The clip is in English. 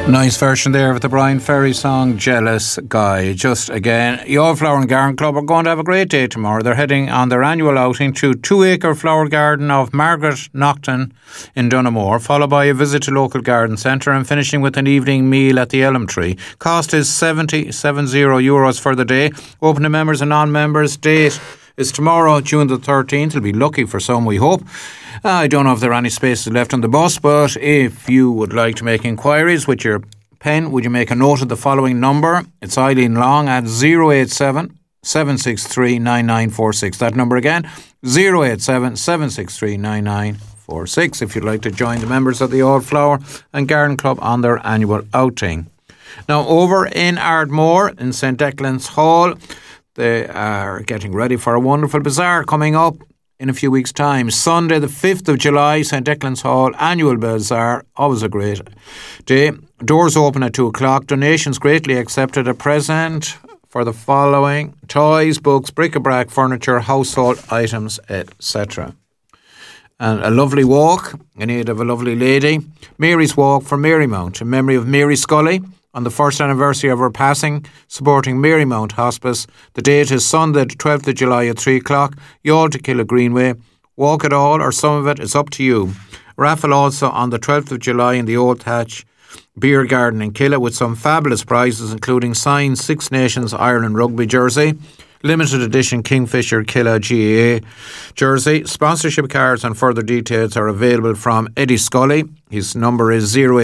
Nice version there of the Brian Ferry song Jealous Guy. Just again, the All Flower and Garden Club are going to have a great day tomorrow. They're heading on their annual outing to 2-acre flower garden of Margaret Nocton in Dunamore, followed by a visit to local garden centre and finishing with an evening meal at the Elm Tree. Cost is €70 for the day. Open to members and non-members. Date is tomorrow, June the 13th. It'll be lucky for some, we hope. I don't know if there are any spaces left on the bus, but if you would like to make inquiries with your pen, would you make a note of the following number? It's Eileen Long at 087 763 9946. That number again, 087 763 9946, if you'd like to join the members of the All Flower and Garden Club on their annual outing. Now, over in Ardmore, in St. Declan's Hall, they are getting ready for a wonderful bazaar coming up in a few weeks' time. Sunday the 5th of July, St. Declan's Hall Annual Bazaar. Always a great day. Doors open at 2 o'clock. Donations greatly accepted. A present for the following: toys, books, bric-a-brac, furniture, household items, etc. And a lovely walk in aid of a lovely lady. Mary's Walk for Marymount in memory of Mary Scully, on the first anniversary of her passing, supporting Marymount Hospice. The date is Sunday, the 12th of July at 3 o'clock, Youghal to Killa Greenway. Walk it all or some of it, it's up to you. Raffle also on the 12th of July in the Old Thatch Beer Garden in Killa with some fabulous prizes, including signed Six Nations Ireland rugby jersey, limited edition Kingfisher Killa GAA jersey. Sponsorship cards and further details are available from Eddie Scully. His number is 0